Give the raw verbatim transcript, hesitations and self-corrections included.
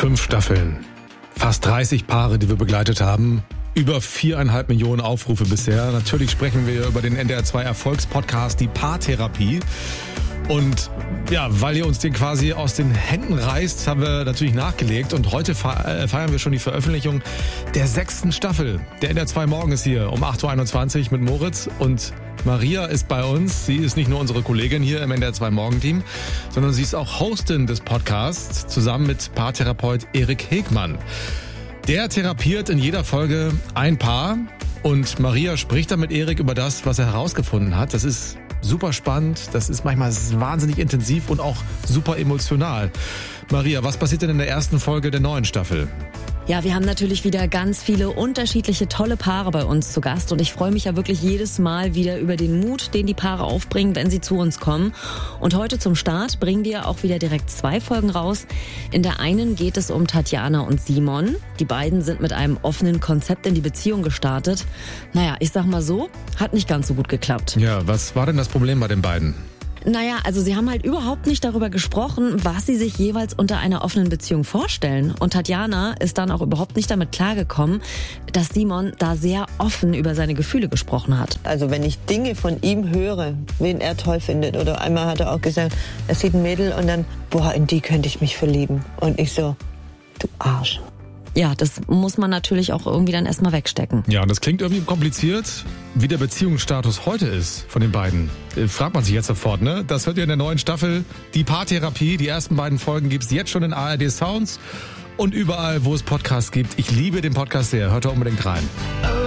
Fünf Staffeln, fast dreißig Paare, die wir begleitet haben, über viereinhalb Millionen Aufrufe bisher. Natürlich sprechen wir über den N D R zwei Erfolgspodcast, die Paartherapie. Und ja, weil ihr uns den quasi aus den Händen reißt, haben wir natürlich nachgelegt. Und heute feiern wir schon die Veröffentlichung der sechsten Staffel. Der N D R zwei Morgen ist hier um acht Uhr einundzwanzig mit Moritz. Und Maria ist bei uns. Sie ist nicht nur unsere Kollegin hier im N D R zwei Morgenteam, sondern sie ist auch Hostin des Podcasts, zusammen mit Paartherapeut Erik Hegmann. Der therapiert in jeder Folge ein Paar. Und Maria spricht dann mit Erik über das, was er herausgefunden hat. Das ist super spannend, das ist manchmal wahnsinnig intensiv und auch super emotional. Maria, was passiert denn in der ersten Folge der neuen Staffel? Ja, wir haben natürlich wieder ganz viele unterschiedliche tolle Paare bei uns zu Gast und ich freue mich ja wirklich jedes Mal wieder über den Mut, den die Paare aufbringen, wenn sie zu uns kommen. Und heute zum Start bringen wir auch wieder direkt zwei Folgen raus. In der einen geht es um Tatjana und Simon. Die beiden sind mit einem offenen Konzept in die Beziehung gestartet. Naja, ich sag mal so, hat nicht ganz so gut geklappt. Ja, was war denn das Problem bei den beiden? Naja, also sie haben halt überhaupt nicht darüber gesprochen, was sie sich jeweils unter einer offenen Beziehung vorstellen. Und Tatjana ist dann auch überhaupt nicht damit klargekommen, dass Simon da sehr offen über seine Gefühle gesprochen hat. Also wenn ich Dinge von ihm höre, wen er toll findet, oder einmal hat er auch gesagt, er sieht ein Mädel und dann, boah, in die könnte ich mich verlieben. Und ich so, du Arsch. Ja, das muss man natürlich auch irgendwie dann erstmal wegstecken. Ja, und das klingt irgendwie kompliziert, wie der Beziehungsstatus heute ist von den beiden. Fragt man sich jetzt sofort, ne? Das hört ihr in der neuen Staffel, die Paartherapie. Die ersten beiden Folgen gibt's jetzt schon in A R D Sounds und überall, wo es Podcasts gibt. Ich liebe den Podcast sehr. Hört da unbedingt rein.